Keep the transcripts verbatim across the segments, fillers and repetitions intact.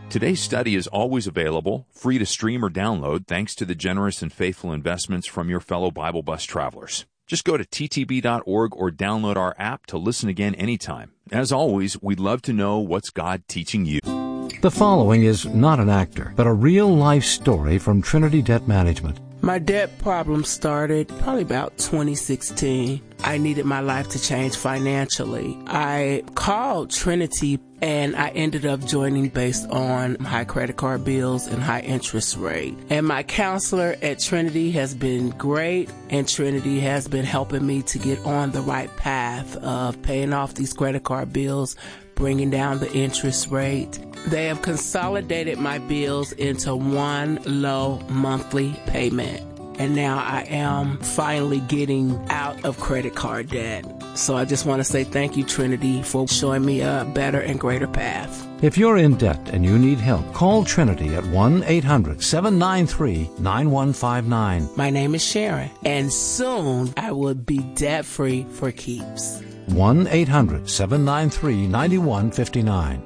Today's study is always available, free to stream or download, thanks to the generous and faithful investments from your fellow Bible Bus travelers. Just go to t t b dot org or download our app to listen again anytime. As always, we'd love to know what's God teaching you. The following is not an actor, but a real-life story from Trinity Debt Management. My debt problem started probably about twenty sixteen. I needed my life to change financially. I called Trinity and I ended up joining based on high credit card bills and high interest rate. And my counselor at Trinity has been great, and Trinity has been helping me to get on the right path of paying off these credit card bills, bringing down the interest rate. They have consolidated my bills into one low monthly payment. And now I am finally getting out of credit card debt. So I just want to say thank you, Trinity, for showing me a better and greater path. If you're in debt and you need help, call Trinity at one eight hundred seven nine three nine one five nine. My name is Sharon, and soon I will be debt-free for keeps. one eight hundred seven nine three nine one five nine.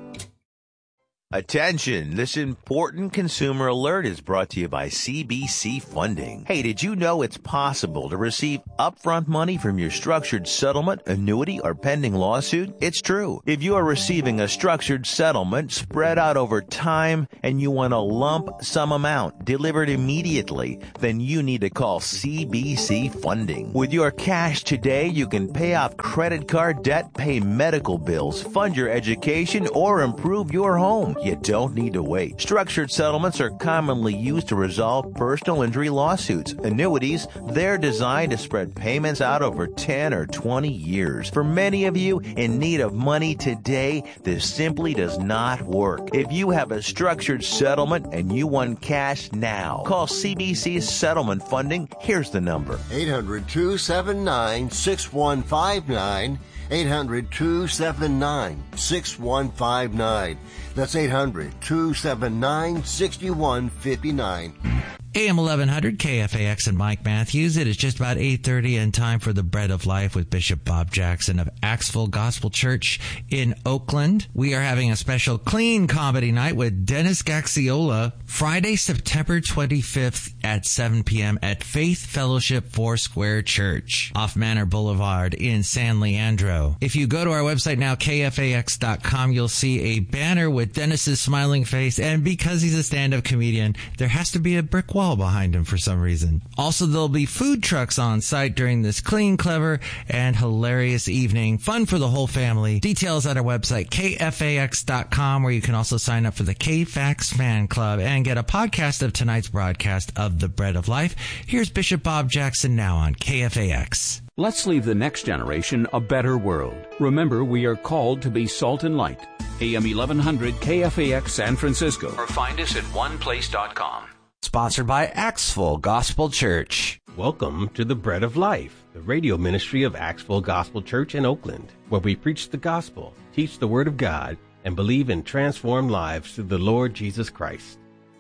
Attention, this important consumer alert is brought to you by C B C Funding. Hey, did you know it's possible to receive upfront money from your structured settlement, annuity, or pending lawsuit? It's true. If you are receiving a structured settlement spread out over time and you want a lump sum amount delivered immediately, then you need to call C B C Funding. With your cash today, you can pay off credit card debt, pay medical bills, fund your education, or improve your home. You don't need to wait. Structured settlements are commonly used to resolve personal injury lawsuits. Annuities, they're designed to spread payments out over ten or twenty years. For many of you in need of money today, this simply does not work. If you have a structured settlement and you want cash now, call C B C Settlement Funding. Here's the number. eight hundred two seven nine six one five nine. eight hundred two seven nine six one five nine. That's eight hundred two seven nine six one five nine. A M eleven hundred K F A X and Mike Matthews. It is just about eight thirty and time for the Bread of Life with Bishop Bob Jackson of Axville Gospel Church in Oakland. We are having a special clean comedy night with Dennis Gaxiola Friday, September twenty-fifth at seven p.m. at Faith Fellowship Foursquare Church off Manor Boulevard in San Leandro. If you go to our website now, K F A X dot com, you'll see a banner with Dennis's smiling face, and because he's a stand-up comedian, there has to be a brick wall behind him for some reason. Also, there'll be food trucks on site during this clean, clever, and hilarious evening. Fun for the whole family. Details at our website, K F A X dot com, where you can also sign up for the K-Fax fan club and get a podcast of tonight's broadcast of The Bread of Life. Here's Bishop Bob Jackson now on K F A X. Let's leave the next generation a better world. Remember, we are called to be salt and light. A M eleven hundred K F A X San Francisco. Or find us at one place dot com. Sponsored by Axville Gospel Church. Welcome to the Bread of Life, the radio ministry of Axville Gospel Church in Oakland, where we preach the gospel, teach the Word of God, and believe in transformed lives through the Lord Jesus Christ.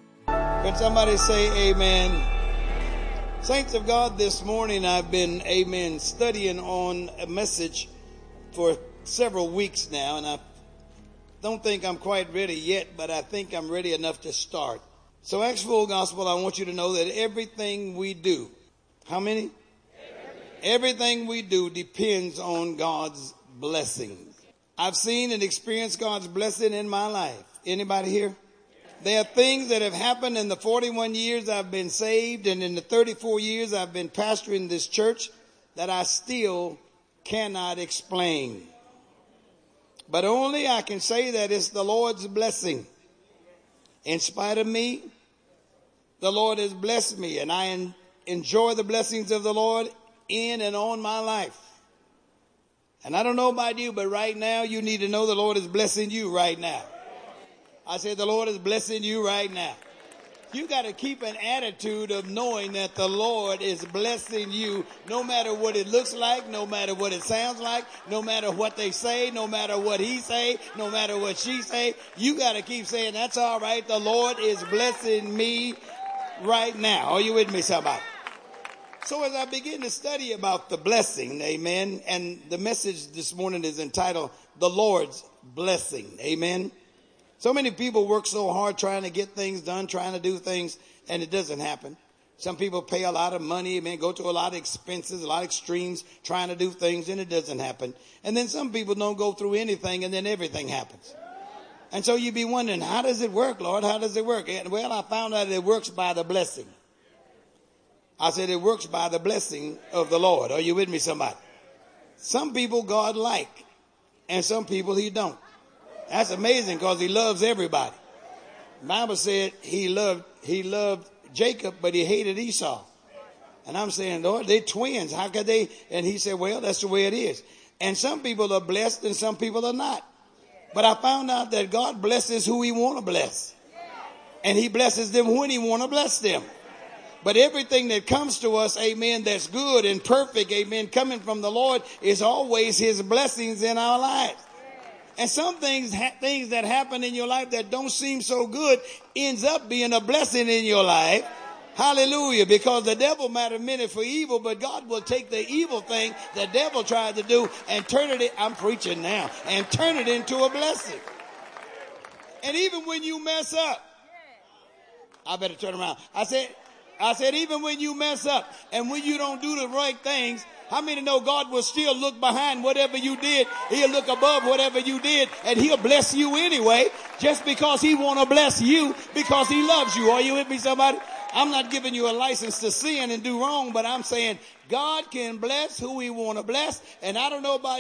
Can somebody say amen? Saints of God, this morning I've been, amen, studying on a message for several weeks now, and I don't think I'm quite ready yet, but I think I'm ready enough to start. So, Axville Gospel, I want you to know that everything we do, how many? Everything. Everything we do depends on God's blessings. I've seen and experienced God's blessing in my life. Anybody here? There are things that have happened in the forty-one years I've been saved and in the thirty-four years I've been pastoring this church that I still cannot explain. But only I can say that it's the Lord's blessing. In spite of me, the Lord has blessed me, and I en- enjoy the blessings of the Lord in and on my life. And I don't know about you, but right now you need to know the Lord is blessing you right now. I said the Lord is blessing you right now. You got to keep an attitude of knowing that the Lord is blessing you no matter what it looks like, no matter what it sounds like, no matter what they say, no matter what he say, no matter what she say. You got to keep saying, that's all right. The Lord is blessing me right now. Are you with me, somebody? So as I begin to study about the blessing, amen, and the message this morning is entitled, The Lord's Blessing, amen. So many people work so hard trying to get things done, trying to do things, and it doesn't happen. Some people pay a lot of money, man, go to a lot of expenses, a lot of extremes trying to do things, and it doesn't happen. And then some people don't go through anything, and then everything happens. And so you'd be wondering, how does it work, Lord? How does it work? And well, I found out it works by the blessing. I said it works by the blessing of the Lord. Are you with me, somebody? Some people God like, and some people he don't. That's amazing because he loves everybody. The Bible said he loved he loved Jacob, but he hated Esau. And I'm saying, Lord, they're twins. How could they? And he said, well, that's the way it is. And some people are blessed and some people are not. But I found out that God blesses who he want to bless. And he blesses them when he want to bless them. But everything that comes to us, amen, that's good and perfect, amen, coming from the Lord is always his blessings in our lives. And some things, ha- things that happen in your life that don't seem so good ends up being a blessing in your life. Hallelujah. Because the devil might have meant it for evil, but God will take the evil thing the devil tried to do and turn it, I'm preaching now, and turn it into a blessing. And even when you mess up, I better turn around. I said, I said, even when you mess up and when you don't do the right things, how many know God will still look behind whatever you did? He'll look above whatever you did, and he'll bless you anyway, just because he want to bless you because he loves you. Are you with me, somebody? I'm not giving you a license to sin and do wrong, but I'm saying God can bless who he want to bless. And I don't know about